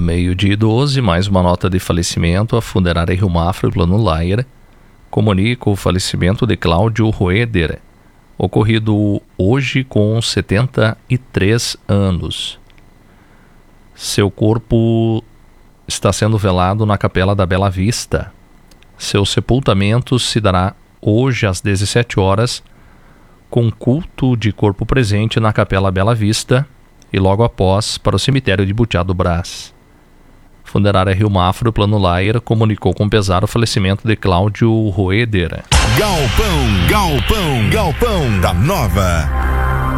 12h, mais uma nota de falecimento. A funerária Rio Mafra e Plano Laier comunica o falecimento de Cláudio Roeder, ocorrido hoje com 73 anos. Seu corpo está sendo velado na Capela da Bela Vista. Seu sepultamento se dará hoje às 17 horas, com culto de corpo presente na Capela Bela Vista e logo após para o cemitério de Butiá do Brás. Funerária Rio Mafra, o Plano Laier, comunicou com pesar o falecimento de Cláudio Roeder. Galpão da Nova.